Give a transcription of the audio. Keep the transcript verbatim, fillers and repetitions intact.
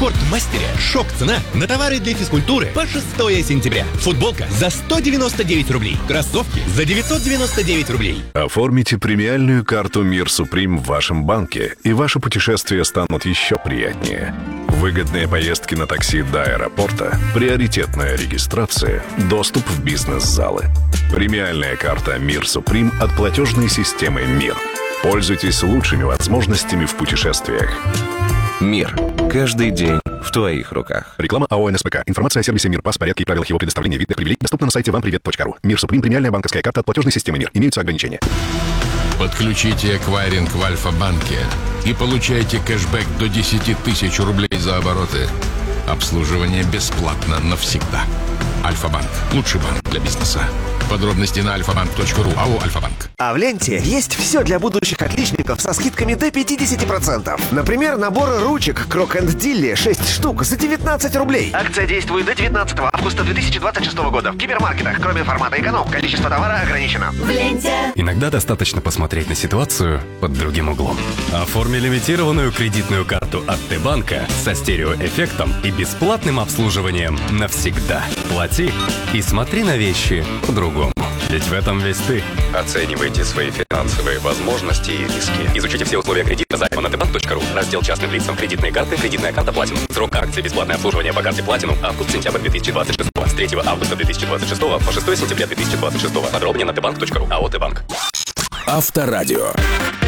Спортмастере шок-цена на товары для физкультуры по шестое сентября. Футболка за сто девяносто девять рублей. Кроссовки за девятьсот девяносто девять рублей. Оформите премиальную карту «Мир Суприм» в вашем банке, и ваши путешествия станут еще приятнее. Выгодные поездки на такси до аэропорта, приоритетная регистрация, доступ в бизнес-залы. Премиальная карта «Мир Суприм» от платежной системы «Мир». Пользуйтесь лучшими возможностями в путешествиях. Мир. Каждый день в твоих руках. Реклама АО «эн эс пэ ка». Информация о сервисе «Мир», пас, порядке и правилах его предоставления видных привилегий доступна на сайте вам привет точка ру. «Мир Суприм» — премиальная банковская карта от платежной системы «Мир». Имеются ограничения. Подключите эквайринг в Альфа-банке и получайте кэшбэк до десять тысяч рублей за обороты. Обслуживание бесплатно навсегда. Альфа-банк. Лучший банк для бизнеса. Подробности на альфа банк точка ру. АО «Альфа-банк». А в ленте есть все для будущих отличников со скидками до пятьдесят процентов. Например, наборы ручек Крок энд Дилли шесть штук за девятнадцать рублей. Акция действует до девятнадцатого августа две тысячи двадцать шестого года в гипермаркетах. Кроме формата эконом, количество товара ограничено. В ленте. Иногда достаточно посмотреть на ситуацию под другим углом. Оформи лимитированную кредитную карту от Т-банка со стереоэффектом и бесплатным обслуживанием навсегда. Плати и смотри на вещи по-другому. Ведь в этом весь ты. Оценивайте свои финансовые возможности и риски. Изучите все условия кредита на тэ банк точка ру. Раздел «Частным лицам. Кредитные карты». Кредитная карта Platinum. Срок акции. Бесплатное обслуживание по карте Platinum. Август-сентябрь две тысячи двадцать шестого. С третьего августа две тысячи двадцать шестого по шестое сентября две тысячи двадцать шестого. Подробнее на тэ банк точка ру. АО «Т-банк». Авторадио.